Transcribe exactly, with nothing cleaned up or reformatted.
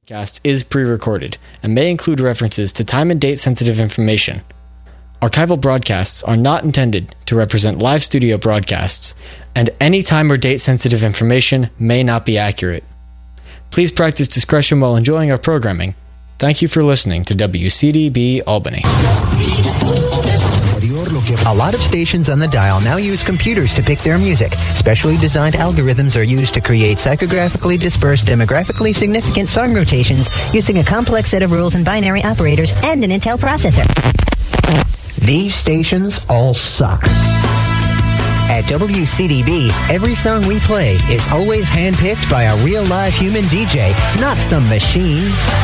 Podcast is pre-recorded and may include references to time and date sensitive information. Archival broadcasts are not intended to represent live studio broadcasts, and any time or date sensitive information may not be accurate. Please practice discretion while enjoying our programming. Thank you for listening to W C D B Albany. A lot of stations on the dial now use computers to pick their music. Specially designed algorithms are used to create psychographically dispersed, demographically significant song rotations using a complex set of rules and binary operators and an Intel processor. These stations all suck. At W C D B, every song we play is always handpicked by a real live human D J, not some machine.